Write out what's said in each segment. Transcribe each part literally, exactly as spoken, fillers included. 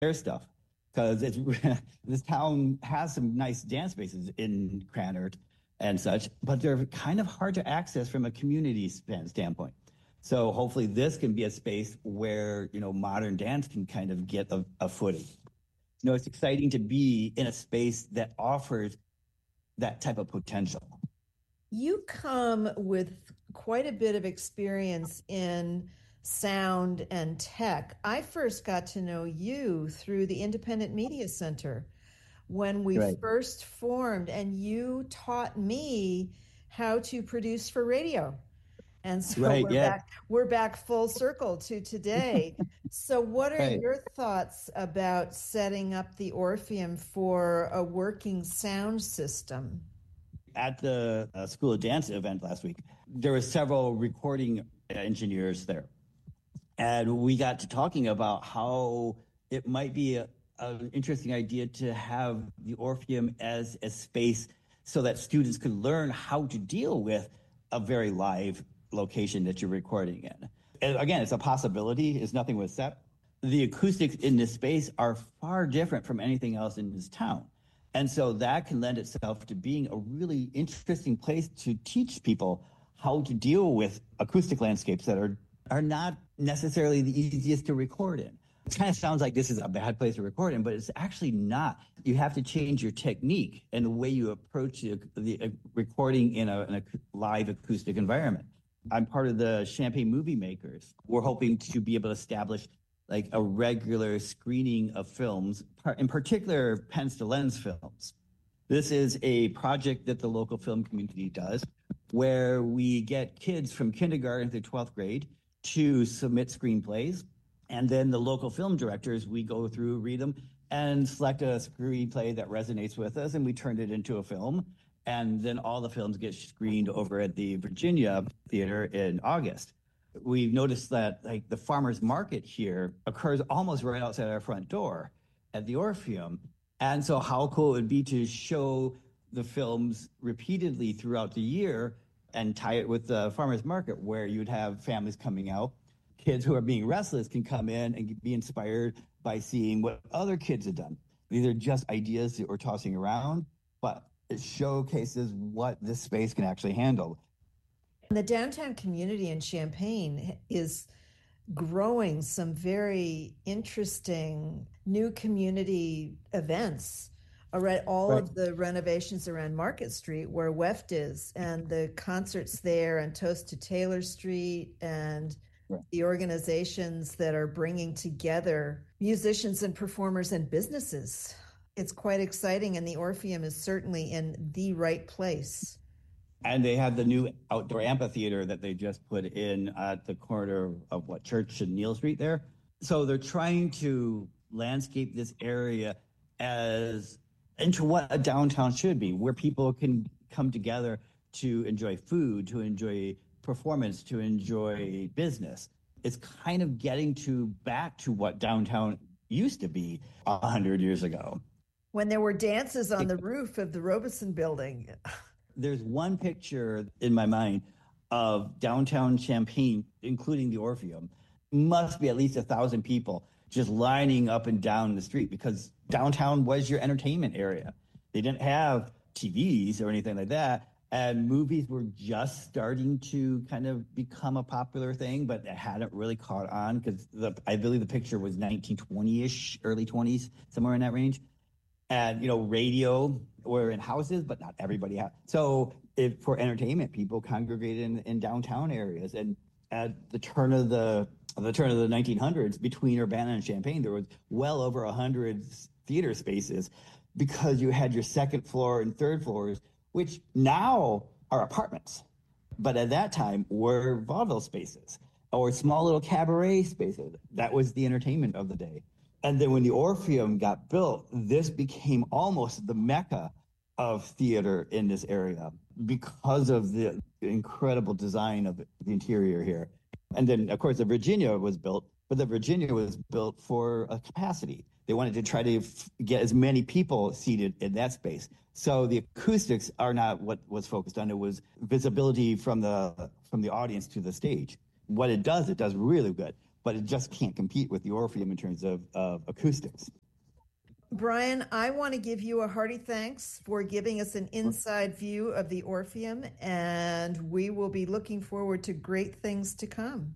their stuff because it's this town has some nice dance spaces in Krannert and such, but they're kind of hard to access from a community standpoint. So hopefully this can be a space where, you know, modern dance can kind of get a, a footing. You know, it's exciting to be in a space that offers that type of potential. You come with quite a bit of experience in sound and tech. I first got to know you through the Independent Media Center when we Right. first formed, and you taught me how to produce for radio. And so Right, we're yeah. back, we're back full circle to today. So what are Right. your thoughts about setting up the Orpheum for a working sound system? At the uh, School of Dance event last week, there were several recording engineers there. And we got to talking about how it might be a, an interesting idea to have the Orpheum as a space so that students could learn how to deal with a very live location that you're recording in. And again, it's a possibility. It's nothing was set. The acoustics in this space are far different from anything else in this town. And so that can lend itself to being a really interesting place to teach people how to deal with acoustic landscapes that are, are not necessarily the easiest to record in. It kind of sounds like this is a bad place to record in, but it's actually not. You have to change your technique and the way you approach the, the uh, recording in a, in a live acoustic environment. I'm part of the Champaign Movie Makers. We're hoping to be able to establish like a regular screening of films, in particular Pens to Lens films. This is a project that the local film community does where we get kids from kindergarten through twelfth grade to submit screenplays. And then the local film directors, we go through, read them, and select a screenplay that resonates with us, and we turn it into a film. And then all the films get screened over at the Virginia Theater in August. We've noticed that like the farmers market here occurs almost right outside our front door at the Orpheum. And so how cool it would be to show the films repeatedly throughout the year and tie it with the farmers market where you'd have families coming out. Kids who are being restless can come in and be inspired by seeing what other kids have done. These are just ideas that we're tossing around, but it showcases what this space can actually handle. The downtown community in Champaign is growing some very interesting new community events. Right, all Right. of the renovations around Market Street where Weft is, and the concerts there, and Toast to Taylor Street, and right. the organizations that are bringing together musicians and performers and businesses. It's quite exciting, and the Orpheum is certainly in the right place. And they have the new outdoor amphitheater that they just put in at the corner of what, Church and Neal Street there. So they're trying to landscape this area as into what a downtown should be, where people can come together to enjoy food, to enjoy performance, to enjoy business. It's kind of getting to back to what downtown used to be a hundred years ago. When there were dances on the roof of the Robeson Building. There's one picture in my mind of downtown Champaign, including the Orpheum, must be at least a thousand people just lining up and down the street because downtown was your entertainment area. They didn't have T Vs or anything like that. And movies were just starting to kind of become a popular thing, but it hadn't really caught on because I believe the picture was nineteen twenty-ish, early twenties, somewhere in that range. And, you know, radio were in houses, but not everybody had. So if, for entertainment, people congregated in, in downtown areas. And at the turn of the the turn of the nineteen hundreds, between Urbana and Champaign, there was well over one hundred theater spaces because you had your second floor and third floors, which now are apartments. But at that time were vaudeville spaces or small little cabaret spaces. That was the entertainment of the day. And then when the Orpheum got built, this became almost the mecca of theater in this area because of the incredible design of the interior here. And then, of course, the Virginia was built, but the Virginia was built for a capacity. They wanted to try to f- get as many people seated in that space. So the acoustics are not what was focused on. It was visibility from the from the audience to the stage. What it does, it does really good. but it just can't compete with the Orpheum in terms of, of acoustics. Brian, I want to give you a hearty thanks for giving us an inside view of the Orpheum, and we will be looking forward to great things to come.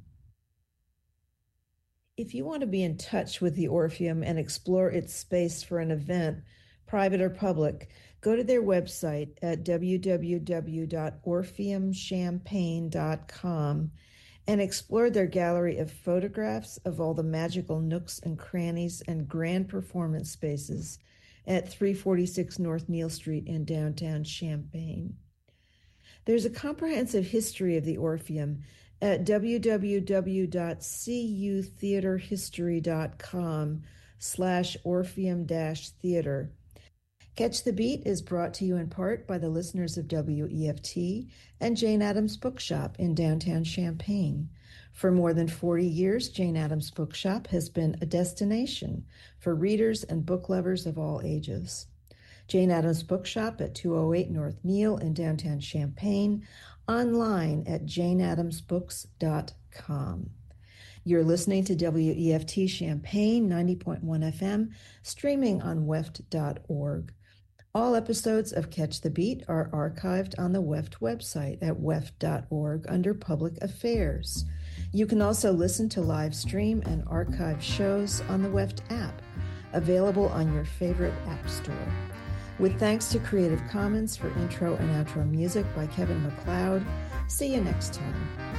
If you want to be in touch with the Orpheum and explore its space for an event, private or public, go to their website at w w w dot orpheum champaign dot com and explore their gallery of photographs of all the magical nooks and crannies and grand performance spaces at three forty-six North Neal Street in downtown Champaign. There's a comprehensive history of the Orpheum at w w w dot c u theater history dot com slash orpheum dash theater. Catch the Beat is brought to you in part by the listeners of W E F T and Jane Addams Bookshop in downtown Champaign. For more than forty years, Jane Addams Bookshop has been a destination for readers and book lovers of all ages. Jane Addams Bookshop at two oh eight North Neal in downtown Champaign, online at jane addams books dot com. You're listening to W E F T Champaign ninety point one F M, streaming on W E F T dot org. All episodes of Catch the Beat are archived on the W E F T website at w e f t dot org under Public Affairs. You can also listen to live stream and archive shows on the W E F T app, available on your favorite app store. With thanks to Creative Commons for intro and outro music by Kevin MacLeod. See you next time.